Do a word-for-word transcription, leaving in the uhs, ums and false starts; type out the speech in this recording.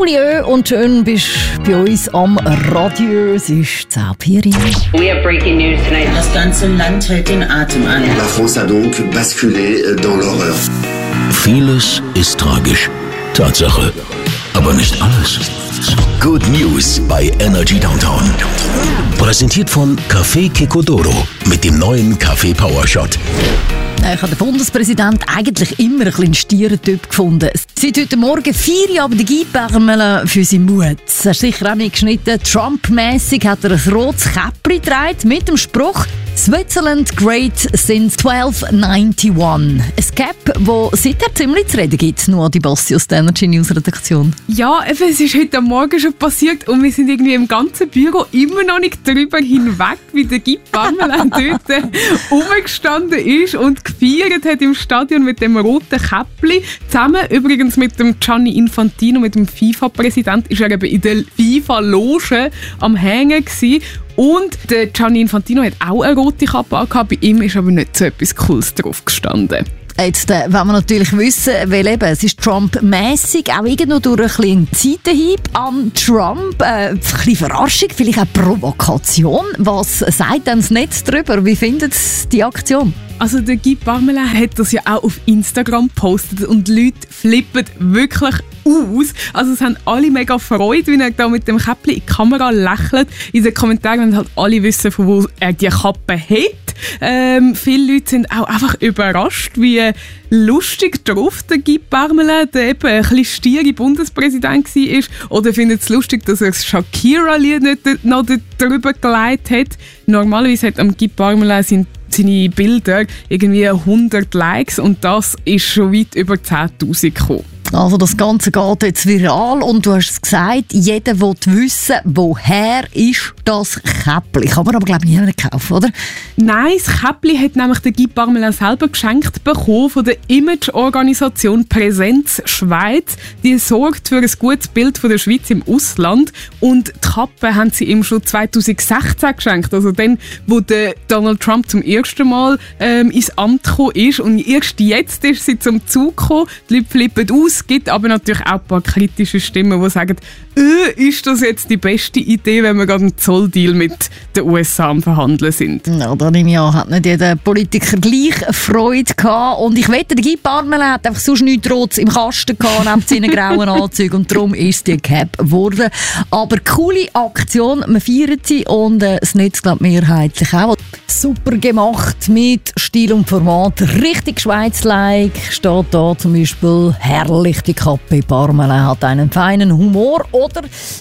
Julie und schön bist du bei uns am Radio. Es ist zehn Piri. We have breaking news tonight. Das ganze Land hält den Atem an. La France a donc basculé dans l'horreur. Vieles ist tragisch. Tatsache. Aber nicht alles. Good News bei Energy Downtown. Präsentiert von Café Kikodoro mit dem neuen Kaffee Power Shot. Ich habe den Bundespräsident eigentlich immer ein bisschen stieren Typ gefunden. Seit heute Morgen vier Jahre die Gipärmel für seinen Mut. Das hast du sicher auch nicht geschnitten. Trump-mässig hat er ein rotes Käppli getragen mit dem Spruch «Switzerland great since twelve ninety-one». Ein Cap, das seither ziemlich zu reden gibt. Nur die Bossi aus der Energy News Redaktion. Ja, eben, es ist heute Morgen schon passiert und wir sind irgendwie im ganzen Büro immer noch nicht darüber hinweg, wie der Guy Parmelin dort rumgestanden ist und gefeiert hat im Stadion mit dem roten Käppli. Zusammen übrigens mit dem Gianni Infantino, mit dem FIFA-Präsident, ist er eben in der FIFA-Loge am Hängen gewesen. Und der Gianni Infantino hat auch eine rote Kappe angehabt, bei ihm ist aber nicht so etwas Cooles drauf gestanden. Jetzt äh, wollen wir natürlich wissen, weil eben, es ist Trump-mässig, auch irgendwo durch ein bisschen Seitenhieb an Trump. Äh, ein bisschen Verarschung, vielleicht auch Provokation. Was sagt denn das Netz darüber? Wie findet die Aktion? Also der Guy Parmelin hat das ja auch auf Instagram gepostet und die Leute flippen wirklich aus. Also es haben alle mega Freude, wie er da mit dem Käppli in die Kamera lächelt. In den Kommentaren wollen halt alle wissen, von wo er die Kappe hat. Ähm, viele Leute sind auch einfach überrascht, wie lustig drauf der Guy Parmelin, der eben ein bisschen stiere Bundespräsident war. Oder findet es lustig, dass er das Shakira-Lied nicht noch darüber gelegt hat. Normalerweise hat am Guy Parmelin sein seine Bilder irgendwie hundert Likes und das ist schon weit über zehntausend gekommen. Also das Ganze geht jetzt viral und du hast es gesagt, jeder will wissen, woher ist das Käppli. Kann man aber glaube ich nicht kaufen, oder? Nein, das Käppli hat nämlich der Guy Parmelin selber geschenkt bekommen von der Image-Organisation Präsenz Schweiz. Die sorgt für ein gutes Bild von der Schweiz im Ausland und die Kappe haben sie ihm schon zweitausendsechzehn geschenkt, also dann, wo der Donald Trump zum ersten Mal ähm, ins Amt gekommen ist und erst jetzt ist sie zum Zug gekommen. Die Leute flippen aus. Es gibt aber natürlich auch ein paar kritische Stimmen, die sagen, äh, ist das jetzt die beste Idee, wenn wir gerade einen Zolldeal mit den U S A am Verhandeln sind? Ja, da nehme ich an, hat nicht jeder Politiker gleich Freude gehabt. Und ich wette, der Guy Parmelin hat einfach sonst nichts Rotes im Kasten gehabt, neben seinen grauen Anzügen. Und darum ist die Cap geworden. Aber coole Aktion, wir feiern sie und äh, das Netz, glaube ich, mehrheitlich auch. Super gemacht, mit Stil und Format. Richtig Schweiz-like steht da zum Beispiel herrlich. Die Kappe Parmelin hat einen feinen Humor oder